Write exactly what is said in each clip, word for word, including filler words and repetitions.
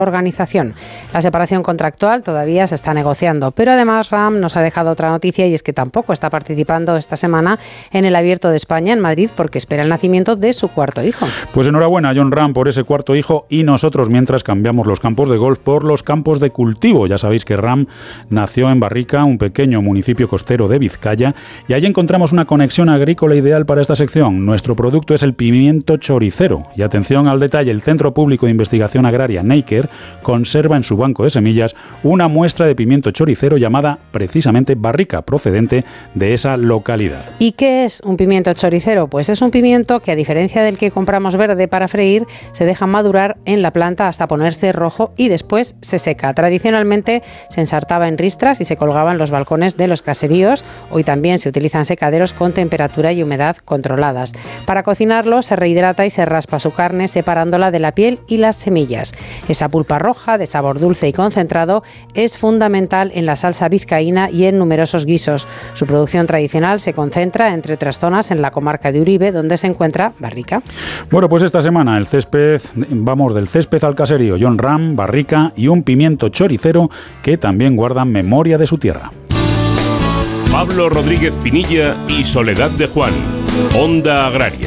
organización. La separación contractual todavía se está negociando, pero además RAM nos ha dejado otra noticia y es que tampoco está participando esta semana en el Abierto de España en Madrid porque espera el nacimiento de su cuarto hijo. Pues enhorabuena John Ram por ese cuarto hijo y nosotros mientras cambiamos los campos de golf por los campos de cultivo. Ya sabéis que Ram nació en Barrica, un pequeño municipio costero de Vizcaya, y ahí encontramos una conexión agrícola ideal para esta sección. Nuestro producto es el pimiento choricero y atención al detalle, el Centro Público de Investigación Agraria Neiker conserva en su banco de semillas una muestra de pimiento choricero llamada precisamente Barrica, procedente de esa localidad. ¿Y qué es un pimiento choricero? Pues es un pimiento que, a diferencia del que compramos verde para freír, se deja madurar en la planta hasta ponerse rojo y después se seca. Tradicionalmente se ensartaba en ristras y se colgaba en los balcones de los caseríos. Hoy también se utilizan secaderos con temperatura y humedad controladas. Para cocinarlo se rehidrata y se raspa su carne separándola de la piel y las semillas. Esa pulpa roja, de sabor dulce y concentrado, es fundamental en la salsa vizcaína y en numerosos guisos. Su producción tradicional se concentra, entre otras zonas, en la comarca de Uribe, donde se encuentra Barrica. Bueno, pues esta semana el césped, vamos del césped al caserío, John Ram, Barrica y un pimiento choricero que también guardan memoria de su tierra. Pablo Rodríguez Pinilla y Soledad de Juan, Onda Agraria.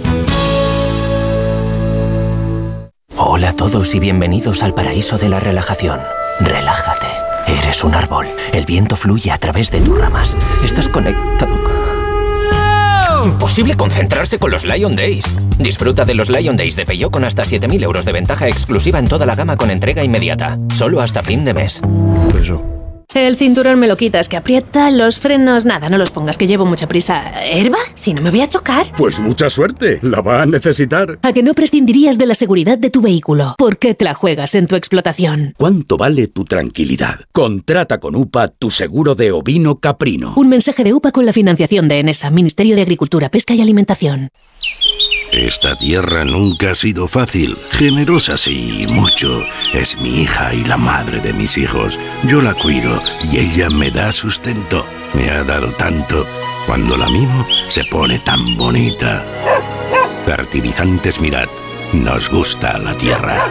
Hola a todos y bienvenidos al paraíso de la relajación. Relájate. Eres un árbol. El viento fluye a través de tus ramas. Estás conectado. Imposible concentrarse con los Lion Days. Disfruta de los Lion Days de Peugeot con hasta siete mil euros de ventaja exclusiva en toda la gama con entrega inmediata. Solo hasta fin de mes. Eso. El cinturón me lo quitas, que aprieta, los frenos, nada, no los pongas, que llevo mucha prisa. ¿Herba? Si no me voy a chocar. Pues mucha suerte, la va a necesitar. ¿A que no prescindirías de la seguridad de tu vehículo? ¿Por qué te la juegas en tu explotación? ¿Cuánto vale tu tranquilidad? Contrata con U P A tu seguro de ovino caprino. Un mensaje de U P A con la financiación de ENESA, Ministerio de Agricultura, Pesca y Alimentación. Esta tierra nunca ha sido fácil, generosa sí, mucho. Es mi hija y la madre de mis hijos. Yo la cuido y ella me da sustento. Me ha dado tanto. Cuando la mimo, se pone tan bonita. Fertilizantes Mirat. Nos gusta la tierra.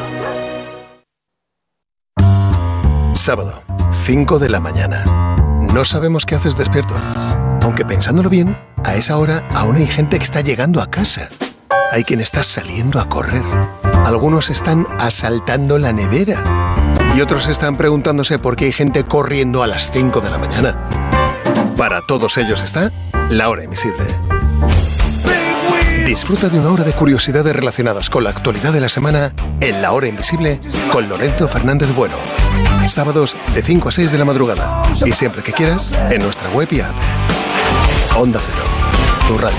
Sábado, cinco de la mañana. No sabemos qué haces despierto. Aunque pensándolo bien, a esa hora aún hay gente que está llegando a casa. Hay quien está saliendo a correr. Algunos están asaltando la nevera. Y otros están preguntándose por qué hay gente corriendo a las cinco de la mañana. Para todos ellos está La Hora Invisible. Disfruta de una hora de curiosidades relacionadas con la actualidad de la semana en La Hora Invisible con Lorenzo Fernández Bueno. Sábados de cinco a seis de la madrugada. Y siempre que quieras, en nuestra web y app. Onda Cero, tu radio.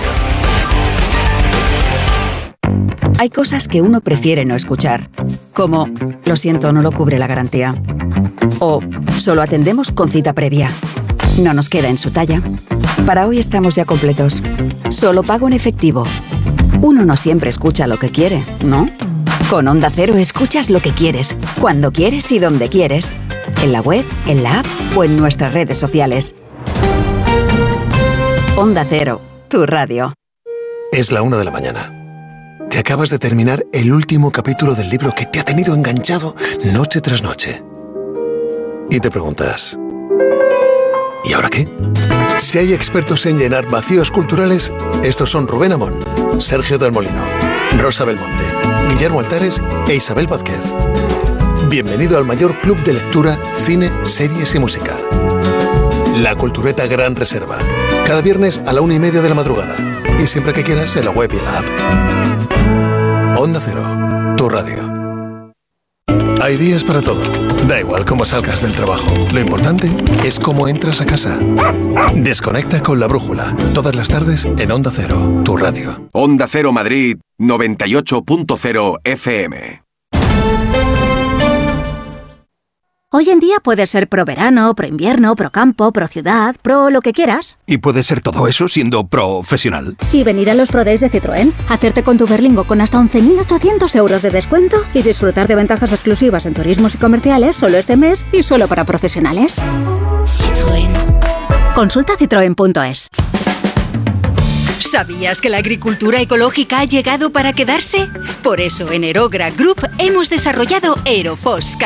Hay cosas que uno prefiere no escuchar, como lo siento, no lo cubre la garantía. O solo atendemos con cita previa. No nos queda en su talla. Para hoy estamos ya completos. Solo pago en efectivo. Uno no siempre escucha lo que quiere, ¿no? Con Onda Cero escuchas lo que quieres, cuando quieres y donde quieres. En la web, en la app o en nuestras redes sociales. Onda Cero, tu radio. Es la una de la mañana. Te acabas de terminar el último capítulo del libro que te ha tenido enganchado noche tras noche. Y te preguntas, ¿y ahora qué? Si hay expertos en llenar vacíos culturales, estos son Rubén Amón, Sergio del Molino, Rosa Belmonte, Guillermo Altares e Isabel Vázquez. Bienvenido al mayor club de lectura, cine, series y música. La Cultureta Gran Reserva. Cada viernes a la una y media de la madrugada. Y siempre que quieras en la web y en la app. Onda Cero, tu radio. Hay días para todo. Da igual cómo salgas del trabajo. Lo importante es cómo entras a casa. Desconecta con La Brújula. Todas las tardes en Onda Cero, tu radio. Onda Cero Madrid, noventa y ocho punto cero F M. Hoy en día puedes ser pro verano, pro invierno, pro campo, pro ciudad, pro lo que quieras. Y puedes ser todo eso siendo profesional. Y venir a los Pro Days de Citroën, hacerte con tu Berlingo con hasta once mil ochocientos euros de descuento y disfrutar de ventajas exclusivas en turismos y comerciales solo este mes y solo para profesionales. Citroën. Consulta citroen punto es. ¿Sabías que la agricultura ecológica ha llegado para quedarse? Por eso en Aerogra Group hemos desarrollado Aerofos